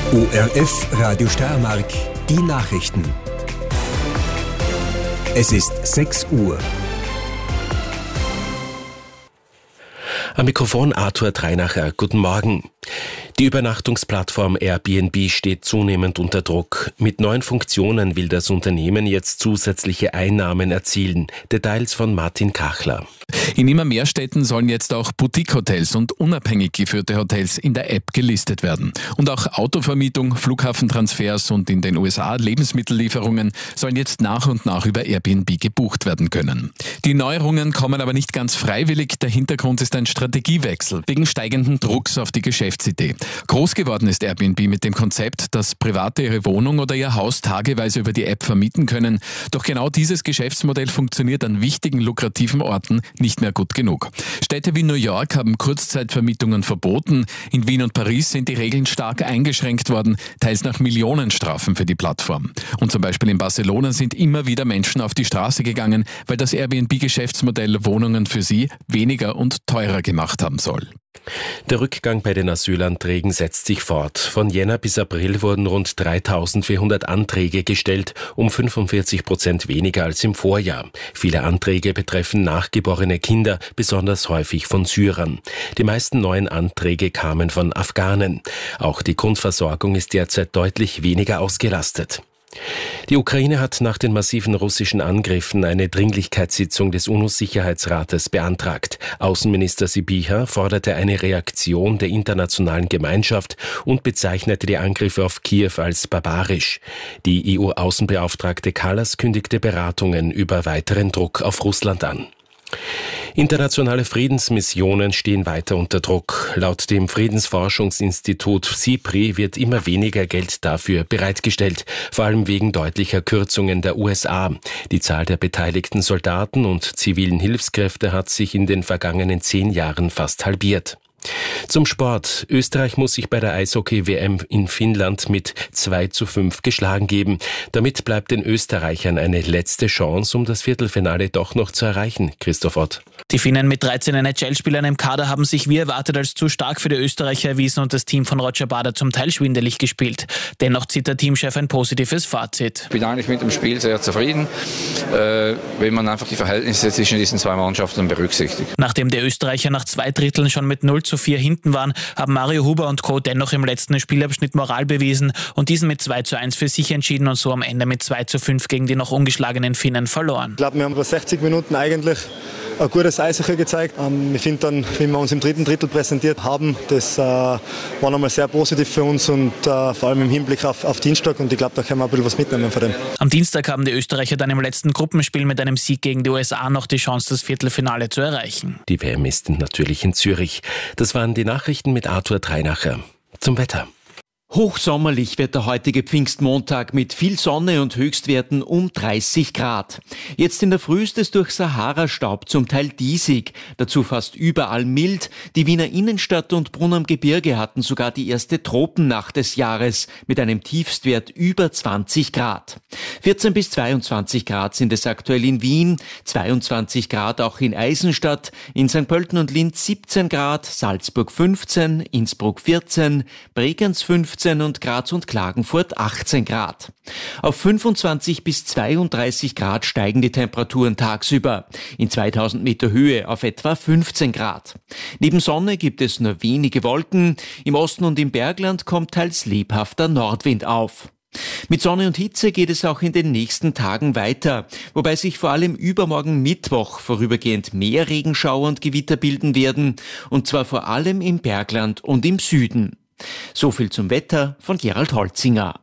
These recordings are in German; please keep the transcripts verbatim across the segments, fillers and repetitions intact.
O R F Radio Steiermark, die Nachrichten. Es ist sechs Uhr. Am Mikrofon Arthur Treinacher. Guten Morgen. Die Übernachtungsplattform Airbnb steht zunehmend unter Druck. Mit neuen Funktionen will das Unternehmen jetzt zusätzliche Einnahmen erzielen. Details von Martin Kachler. In immer mehr Städten sollen jetzt auch Boutique-Hotels und unabhängig geführte Hotels in der App gelistet werden. Und auch Autovermietung, Flughafentransfers und in den U S A Lebensmittellieferungen sollen jetzt nach und nach über Airbnb gebucht werden können. Die Neuerungen kommen aber nicht ganz freiwillig. Der Hintergrund ist ein Strategiewechsel wegen steigenden Drucks auf die Geschäftsidee. Groß geworden ist Airbnb mit dem Konzept, dass Private ihre Wohnung oder ihr Haus tageweise über die App vermieten können. Doch genau dieses Geschäftsmodell funktioniert an wichtigen, lukrativen Orten nicht mehr gut genug. Städte wie New York haben Kurzzeitvermietungen verboten. In Wien und Paris sind die Regeln stark eingeschränkt worden, teils nach Millionenstrafen für die Plattform. Und zum Beispiel in Barcelona sind immer wieder Menschen auf die Straße gegangen, weil das Airbnb-Geschäftsmodell Wohnungen für sie weniger und teurer gemacht haben soll. Der Rückgang bei den Asylanträgen setzt sich fort. Von Jänner bis April wurden rund dreitausendvierhundert Anträge gestellt, um fünfundvierzig Prozent weniger als im Vorjahr. Viele Anträge betreffen nachgeborene Kinder, besonders häufig von Syrern. Die meisten neuen Anträge kamen von Afghanen. Auch die Grundversorgung ist derzeit deutlich weniger ausgelastet. Die Ukraine hat nach den massiven russischen Angriffen eine Dringlichkeitssitzung des UNO-Sicherheitsrates beantragt. Außenminister Sybiha forderte eine Reaktion der internationalen Gemeinschaft und bezeichnete die Angriffe auf Kiew als barbarisch. Die E U-Außenbeauftragte Kallas kündigte Beratungen über weiteren Druck auf Russland an. Internationale Friedensmissionen stehen weiter unter Druck. Laut dem Friedensforschungsinstitut SIPRI wird immer weniger Geld dafür bereitgestellt, vor allem wegen deutlicher Kürzungen der U S A. Die Zahl der beteiligten Soldaten und zivilen Hilfskräfte hat sich in den vergangenen zehn Jahren fast halbiert. Zum Sport. Österreich muss sich bei der Eishockey-W M in Finnland mit zwei zu fünf geschlagen geben. Damit bleibt den Österreichern eine letzte Chance, um das Viertelfinale doch noch zu erreichen. Christoph Ott. Die Finnen mit dreizehn N H L-Spielern im Kader haben sich wie erwartet als zu stark für die Österreicher erwiesen und das Team von Roger Bader zum Teil schwindelig gespielt. Dennoch zieht der Teamchef ein positives Fazit. Ich bin eigentlich mit dem Spiel sehr zufrieden, äh, wenn man einfach die Verhältnisse zwischen diesen zwei Mannschaften berücksichtigt. Nachdem die Österreicher nach zwei Dritteln schon mit null zu vier hinten waren, haben Mario Huber und Co. dennoch im letzten Spielabschnitt Moral bewiesen und diesen mit zwei zu eins für sich entschieden und so am Ende mit zwei zu fünf gegen die noch ungeschlagenen Finnen verloren. Ich glaube, wir haben über sechzig Minuten eigentlich ein gutes Eishockey gezeigt. Ich finde dann, wie wir uns im dritten Drittel präsentiert haben, das äh, war nochmal sehr positiv für uns und äh, vor allem im Hinblick auf, auf Dienstag und ich glaube, da können wir ein bisschen was mitnehmen von dem. Am Dienstag haben die Österreicher dann im letzten Gruppenspiel mit einem Sieg gegen die U S A noch die Chance, das Viertelfinale zu erreichen. Die W M ist natürlich in Zürich. Das waren die Nachrichten mit Arthur Treinacher. Zum Wetter. Hochsommerlich wird der heutige Pfingstmontag mit viel Sonne und Höchstwerten um dreißig Grad. Jetzt in der Früh ist es durch Sahara-Staub zum Teil diesig, dazu fast überall mild. Die Wiener Innenstadt und Brunn am Gebirge hatten sogar die erste Tropennacht des Jahres mit einem Tiefstwert über zwanzig Grad. vierzehn bis zweiundzwanzig Grad sind es aktuell in Wien, zweiundzwanzig Grad auch in Eisenstadt, in Sankt Pölten und Linz siebzehn Grad, Salzburg fünfzehn, Innsbruck vierzehn, Bregenz fünfzehn und Graz und Klagenfurt achtzehn Grad. Auf fünfundzwanzig bis zweiunddreißig Grad steigen die Temperaturen tagsüber. In zweitausend Meter Höhe auf etwa fünfzehn Grad. Neben Sonne gibt es nur wenige Wolken. Im Osten und im Bergland kommt teils lebhafter Nordwind auf. Mit Sonne und Hitze geht es auch in den nächsten Tagen weiter, wobei sich vor allem übermorgen Mittwoch vorübergehend mehr Regenschauer und Gewitter bilden werden, und zwar vor allem im Bergland und im Süden. So viel zum Wetter von Gerald Holzinger.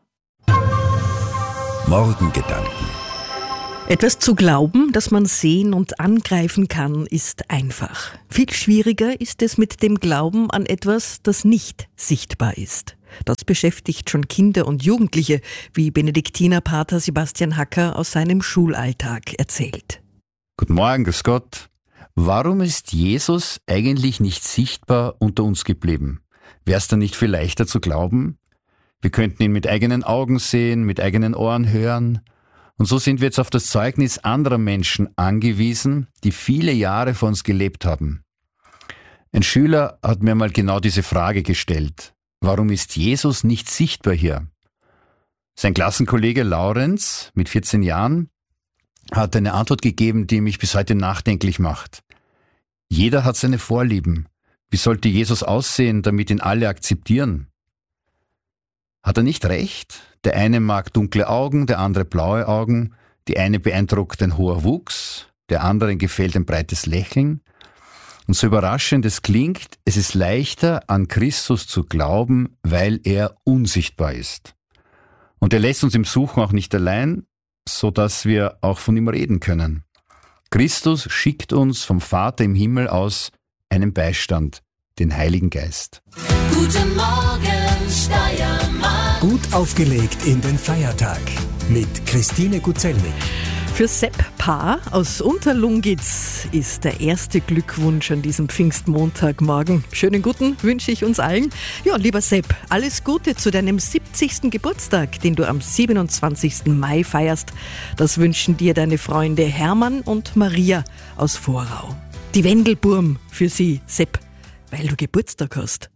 Morgengedanken. Etwas zu glauben, das man sehen und angreifen kann, ist einfach. Viel schwieriger ist es mit dem Glauben an etwas, das nicht sichtbar ist. Das beschäftigt schon Kinder und Jugendliche, wie Benediktinerpater Sebastian Hacker aus seinem Schulalltag erzählt. Guten Morgen, grüß Gott. Warum ist Jesus eigentlich nicht sichtbar unter uns geblieben? Wäre es dann nicht viel leichter zu glauben? Wir könnten ihn mit eigenen Augen sehen, mit eigenen Ohren hören. Und so sind wir jetzt auf das Zeugnis anderer Menschen angewiesen, die viele Jahre vor uns gelebt haben. Ein Schüler hat mir mal genau diese Frage gestellt. warum ist Jesus nicht sichtbar hier? Sein Klassenkollege Laurenz mit vierzehn Jahren hat eine Antwort gegeben, die mich bis heute nachdenklich macht. Jeder hat seine Vorlieben. Wie sollte Jesus aussehen, damit ihn alle akzeptieren? Hat er nicht recht? Der eine mag dunkle Augen, der andere blaue Augen. Die eine beeindruckt ein hoher Wuchs, der anderen gefällt ein breites Lächeln. Und so überraschend es klingt, es ist leichter, an Christus zu glauben, weil er unsichtbar ist. Und er lässt uns im Suchen auch nicht allein, so dass wir auch von ihm reden können. Christus schickt uns vom Vater im Himmel aus einen Beistand, den Heiligen Geist. Guten Morgen, Steiermark. Gut aufgelegt in den Feiertag mit Christine Guzelnik. Für Sepp Paar aus Unterlungitz ist der erste Glückwunsch an diesem Pfingstmontagmorgen. Schönen guten wünsche ich uns allen. Ja, lieber Sepp, alles Gute zu deinem siebzigsten Geburtstag, den du am siebenundzwanzigsten Mai feierst. Das wünschen dir deine Freunde Hermann und Maria aus Vorau. Die Wendelburm für sie, Sepp, weil du Geburtstag hast.